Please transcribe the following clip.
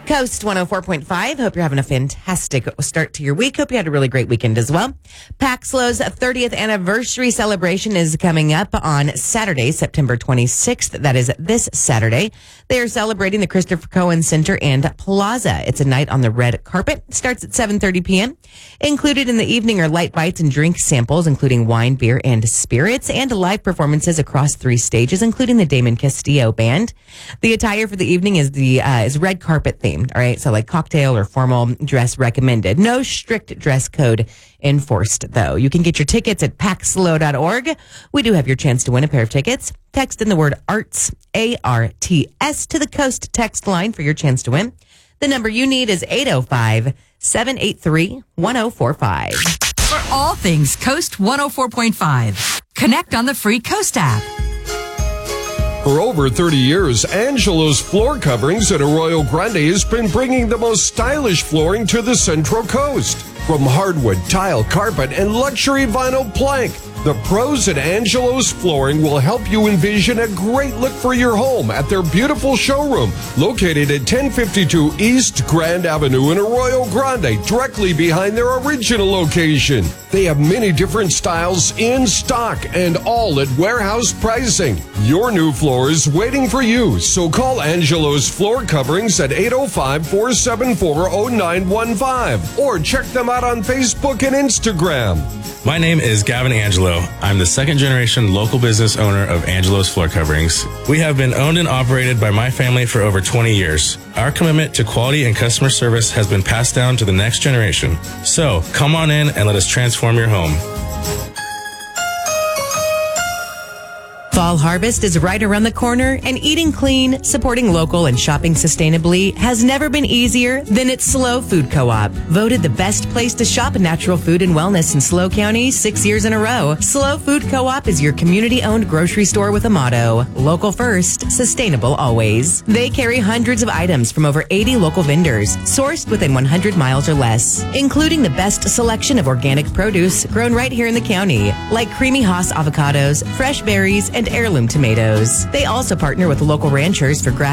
Coast 104.5. Hope you're having a fantastic start to your week. Hope you had a really great weekend as well. Paxlo's 30th anniversary celebration is coming up on Saturday, September 26th. That is this Saturday. They are celebrating the Christopher Cohen Center and Plaza. It's a night on the red carpet. It starts at 7:30 p.m. Included in the evening are light bites and drink samples, including wine, beer, and spirits, and live performances across 3 stages, including the Damon Castillo Band. The attire for the evening is is red carpet themed. All right, so like cocktail or formal dress recommended. No strict dress code enforced, though. You can get your tickets at paxlo.org. We do have your chance to win a pair of tickets. Text in the word ARTS, ARTS, to the Coast text line for your chance to win. The number you need is 805-783-1045. For all things Coast 104.5, connect on the free Coast app. For over 30 years, Angelo's Floor Coverings at Arroyo Grande has been bringing the most stylish flooring to the Central Coast. From hardwood, tile, carpet, and luxury vinyl plank, the pros at Angelo's Flooring will help you envision a great look for your home at their beautiful showroom located at 1052 East Grand Avenue in Arroyo Grande, directly behind their original location. They have many different styles in stock and all at warehouse pricing. Your new floor is waiting for you, so call Angelo's Floor Coverings at 805-474-0915 or check them out on Facebook and Instagram. My name is Gavin Angelo. I'm the second generation local business owner of Angelo's Floor Coverings. We have been owned and operated by my family for over 20 years. Our commitment to quality and customer service has been passed down to the next generation. So come on in and let us transform your home. Fall harvest is right around the corner, and eating clean, supporting local, and shopping sustainably has never been easier than at SLO Food Co-op. Voted the best place to shop natural food and wellness in SLO County 6 years in a row, SLO Food Co-op is your community-owned grocery store with a motto: local first, sustainable always. They carry hundreds of items from over 80 local vendors, sourced within 100 miles or less, including the best selection of organic produce grown right here in the county, like creamy Hass avocados, fresh berries, and heirloom tomatoes. They also partner with local ranchers for grass